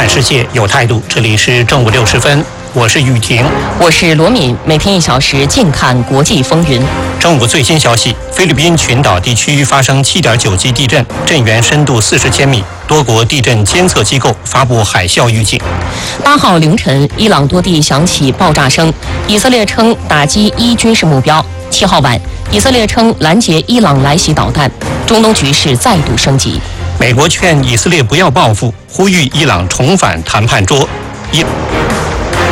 看世界，有态度。这里是正午6时分，我是雨婷， 我是罗敏。每天1小时，近看国际风云。 正午最新消息：菲律宾群岛地区发生7.9级地震，震源深度40千米，多国地震监测机构发布海啸预警。 8号凌晨，伊朗多地响起爆炸声，以色列称打击伊军事目标。7号晚，以色列称拦截伊朗来袭导弹，中东局势再度升级。 美国劝以色列不要报复，呼吁伊朗重返谈判桌。